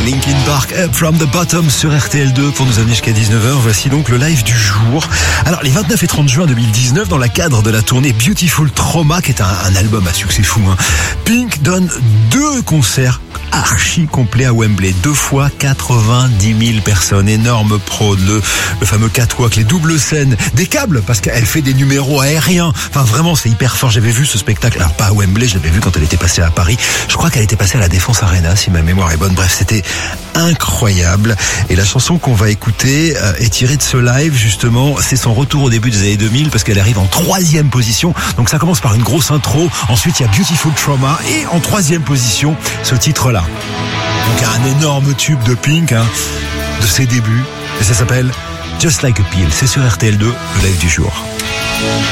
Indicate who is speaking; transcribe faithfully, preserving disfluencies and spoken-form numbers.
Speaker 1: Linkin Park, Up From The Bottom sur R T L deux pour nous amener jusqu'à dix-neuf heures. Voici donc le live du jour. Alors, les vingt-neuf et trente juin deux mille dix-neuf, dans le cadre de la tournée Beautiful Trauma, qui est un, un album à succès fou, hein, Pink donne deux concerts archi complet à Wembley. Deux fois quatre-vingt-dix mille personnes. Énorme prod, le, le fameux catwalk, les doubles scènes, des câbles, parce qu'elle fait des numéros aériens. Enfin, vraiment, c'est hyper fort. J'avais vu ce spectacle, alors pas à Wembley, je l'avais vu quand elle était passée à Paris. Je crois qu'elle était passée à la Défense Arena, si ma mémoire est bonne. Bref, c'était incroyable. Et la chanson qu'on va écouter euh, est tirée de ce live, justement. C'est son retour au début des années deux mille, parce qu'elle arrive en troisième position. Donc ça commence par une grosse intro. Ensuite, il y a Beautiful Trauma. Et en troisième position, ce titre-là. Donc un énorme tube de Pink, hein, de ses débuts. Et ça s'appelle Just Like a Pill. C'est sur R T L deux, le live du jour.